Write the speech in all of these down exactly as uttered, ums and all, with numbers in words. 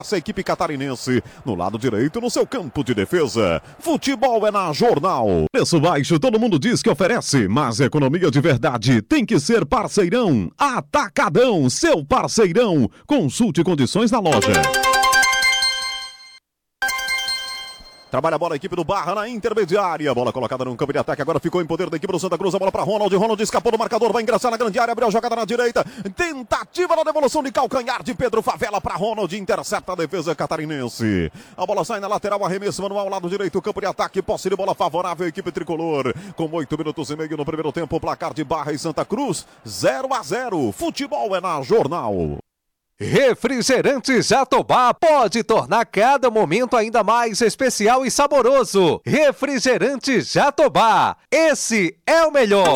Essa equipe catarinense no lado direito no seu campo de defesa. Futebol é na Jornal. Preço baixo todo mundo diz que oferece, mas economia de verdade tem que ser Parceirão. Atacadão, seu parceirão. Consulte condições na loja. Trabalha a bola a equipe do Barra na intermediária. Bola colocada no campo de ataque. Agora ficou em poder da equipe do Santa Cruz. A bola para Ronald. Ronald escapou do marcador. Vai ingressar na grande área. Abriu a jogada na direita. Tentativa na devolução de calcanhar de Pedro Favela para Ronald. Intercepta a defesa catarinense. A bola sai na lateral. Arremesso manual lado direito. Campo de ataque. Posse de bola favorável à equipe tricolor. Com oito minutos e meio no primeiro tempo. Placar de Barra e Santa Cruz. zero a zero. Futebol é na Jornal. Refrigerante Jatobá pode tornar cada momento ainda mais especial e saboroso. Refrigerante Jatobá, esse é o melhor.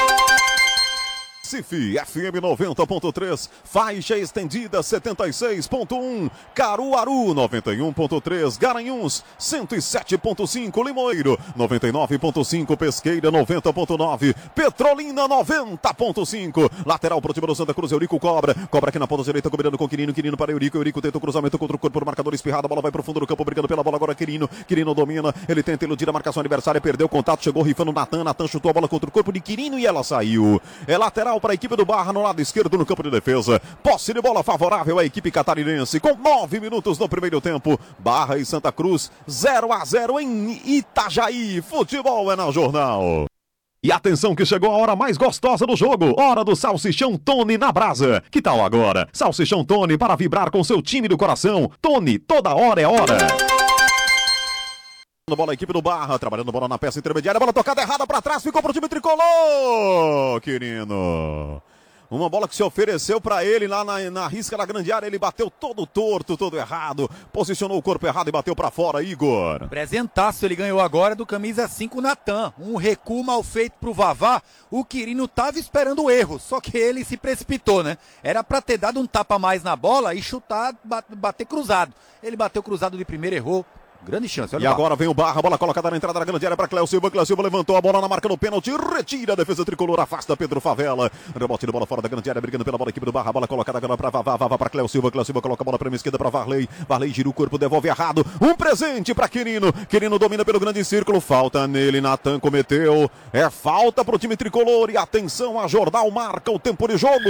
Recife, F M noventa ponto três, faixa estendida setenta e seis ponto um, Caruaru noventa e um ponto três, Garanhuns cento e sete ponto cinco, Limoeiro noventa e nove ponto cinco, Pesqueira noventa ponto nove, Petrolina noventa ponto cinco, lateral pro time do Santa Cruz, Eurico cobra, cobra aqui na ponta direita, combinando com Quirino, Quirino para Eurico, Eurico tenta o cruzamento contra o corpo do marcador espirrado, a bola vai pro fundo do campo, brigando pela bola agora Quirino, Quirino domina, ele tenta iludir a marcação adversária, perdeu o contato, chegou rifando o Natan, Natan chutou a bola contra o corpo de Quirino e ela saiu. É lateral para a equipe do Barra no lado esquerdo no campo de defesa. Posse de bola favorável à equipe catarinense com nove minutos no primeiro tempo. Barra e Santa Cruz zero a zero em Itajaí. Futebol é na Jornal. E atenção que chegou a hora mais gostosa do jogo. Hora do Salsichão Tony na brasa. Que tal agora? Salsichão Tony para vibrar com seu time do coração. Tony, toda hora é hora. Bola a equipe do Barra, trabalhando bola na peça intermediária, bola tocada errada para trás, ficou pro time tricolor, Quirino. Uma bola que se ofereceu para ele lá na, na risca da grande área, ele bateu todo torto, todo errado, posicionou o corpo errado e bateu para fora, Igor. Presentaço ele ganhou agora do camisa cinco Natan, um recuo mal feito pro Vavá, o Quirino tava esperando o erro, só que ele se precipitou, né? Era para ter dado um tapa a mais na bola e chutar, bater cruzado. Ele bateu cruzado de primeiro, errou. Grande chance, olha E agora vem o Barra, bola colocada na entrada da grande área para Cléo Silva. Cléo Silva levantou a bola na marca no pênalti, retira a defesa tricolor, afasta Pedro Favela. Rebote de bola fora da grande área, brigando pela bola, equipe do Barra. Bola colocada agora para Vavá, Vavá para Cléo Silva. Cléo Silva coloca a bola para a esquerda para Varley. Varley gira o corpo, devolve errado. Um presente para Quirino. Quirino domina pelo grande círculo, falta nele, Natan cometeu. É falta para o time tricolor e atenção, a Jornal marca o tempo de jogo.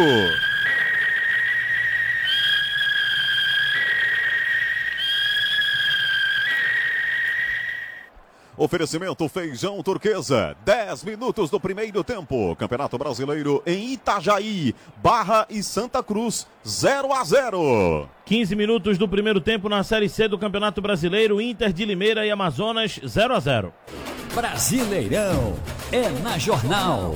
Oferecimento Feijão Turquesa, dez minutos do primeiro tempo. Campeonato Brasileiro em Itajaí, Barra e Santa Cruz, zero a zero. quinze minutos do primeiro tempo na Série C do Campeonato Brasileiro, Inter de Limeira e Amazonas, zero a zero. Brasileirão é na Jornal.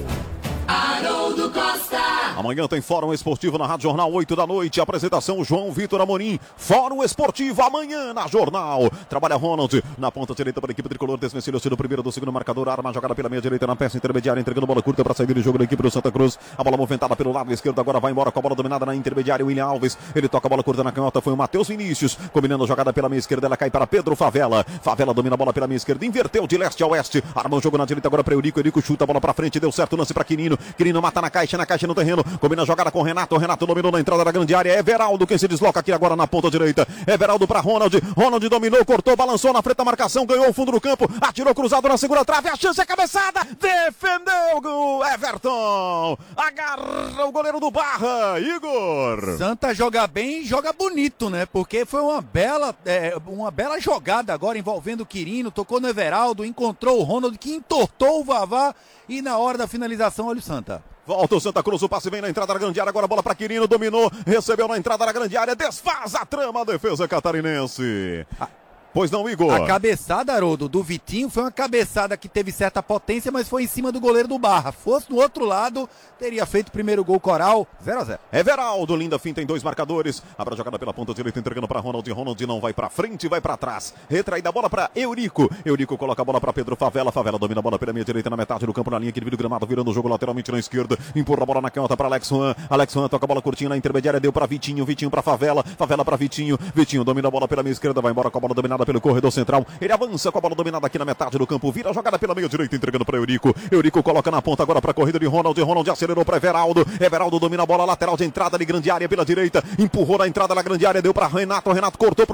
Haroldo Costa. Amanhã tem Fórum Esportivo na Rádio Jornal, oito da noite. Apresentação João Vitor Amorim. Fórum Esportivo amanhã na Jornal. Trabalha Ronald na ponta direita para a equipe tricolor. Desvencilhou-se do primeiro do segundo marcador. Arma jogada pela meia direita na peça intermediária. Entregando bola curta para sair do jogo da equipe do Santa Cruz. A bola movimentada pelo lado esquerdo. Agora vai embora com a bola dominada na intermediária. William Alves. Ele toca a bola curta na canhota. Foi o Matheus Vinícius. Combinando a jogada pela meia esquerda. Ela cai para Pedro Favela. Favela domina a bola pela meia esquerda. Inverteu de leste a oeste. Armou o jogo na direita agora para Eurico. Eurico chuta a bola para frente. Deu certo o lance para Quirino. Quirino mata na caixa, na caixa no terreno, combina a jogada com Renato, Renato dominou na entrada da grande área, Everaldo quem se desloca aqui agora na ponta direita, Everaldo para Ronald, Ronald dominou, cortou, balançou na frente da marcação, ganhou o fundo do campo, atirou cruzado na segunda trave, a chance é cabeçada, defendeu o Everton, agarra o goleiro do Barra, Igor. Santa joga bem e joga bonito, né, porque foi uma bela, é, uma bela jogada agora envolvendo o Quirino, tocou no Everaldo, encontrou o Ronald que entortou o Vavá e na hora da finalização, olha o Santa. Volta o Santa Cruz, o passe vem na entrada da grande área, agora a bola para Quirino, dominou, recebeu na entrada da grande área, desfaz a trama, a defesa catarinense. Ah. Pois não, Igor? A cabeçada, Haroldo, do Vitinho foi uma cabeçada que teve certa potência, mas foi em cima do goleiro do Barra. Fosse do outro lado, teria feito o primeiro gol Coral, zero a zero. Everaldo, linda finta em dois marcadores. Abra a jogada pela ponta direita, entregando para Ronald. Ronald não vai para frente, vai para trás. Retraída a bola para Eurico. Eurico coloca a bola para Pedro Favela. Favela domina a bola pela meia direita na metade do campo, na linha que divide o gramado, virando o jogo lateralmente na esquerda. Empurra a bola na canhota para Alex Juan. Alex Juan toca a bola curtinha na intermediária, deu para Vitinho. Vitinho para Favela. Favela para Vitinho. Vitinho domina a bola pela meia esquerda, vai embora com a bola dominada pelo corredor central. Ele avança com a bola dominada aqui na metade do campo, vira a jogada pela meia direita, entregando para Eurico. Eurico coloca na ponta agora para a corrida de Ronald. Ronald acelerou para Everaldo. Everaldo domina a bola lateral de entrada de grande área pela direita, empurrou na entrada da grande área, deu para Renato. Renato cortou pro